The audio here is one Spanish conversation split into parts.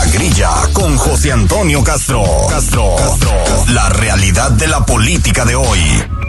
Grilla con José Antonio Castro. La realidad de la política de hoy.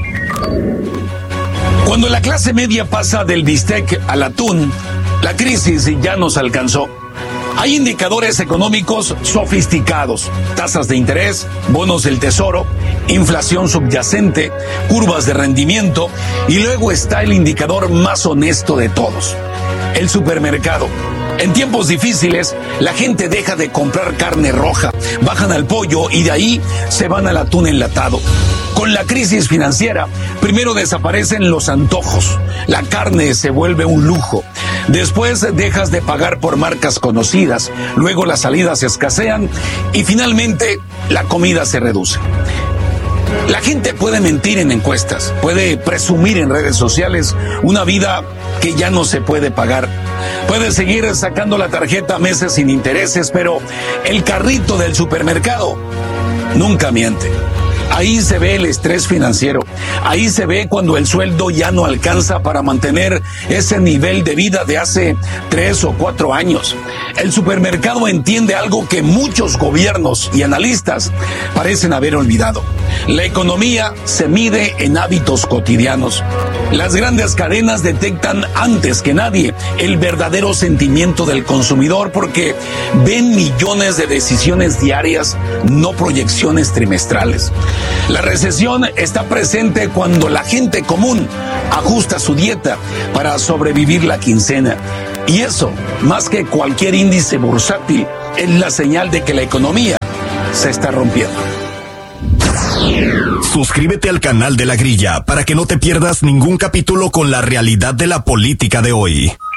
Cuando la clase media pasa del bistec al atún, la crisis ya nos alcanzó. Hay indicadores económicos sofisticados, tasas de interés, bonos del tesoro, inflación subyacente, curvas de rendimiento, y luego está el indicador más honesto de todos, el supermercado. En tiempos difíciles, la gente deja de comprar carne roja, bajan al pollo y de ahí se van al atún enlatado. Con la crisis financiera, primero desaparecen los antojos, la carne se vuelve un lujo, después dejas de pagar por marcas conocidas, luego las salidas escasean y finalmente la comida se reduce. La gente puede mentir en encuestas, puede presumir en redes sociales una vida que ya no se puede pagar. Puede seguir sacando la tarjeta a meses sin intereses, pero el carrito del supermercado nunca miente. Ahí se ve el estrés financiero, ahí se ve cuando el sueldo ya no alcanza para mantener ese nivel de vida de hace 3 o 4 años. El supermercado entiende algo que muchos gobiernos y analistas parecen haber olvidado. La economía se mide en hábitos cotidianos. Las grandes cadenas detectan antes que nadie el verdadero sentimiento del consumidor porque ven millones de decisiones diarias, no proyecciones trimestrales. La recesión está presente cuando la gente común ajusta su dieta para sobrevivir la quincena. Y eso, más que cualquier índice bursátil, es la señal de que la economía se está rompiendo. Suscríbete al canal de La Grilla para que no te pierdas ningún capítulo con la realidad de la política de hoy.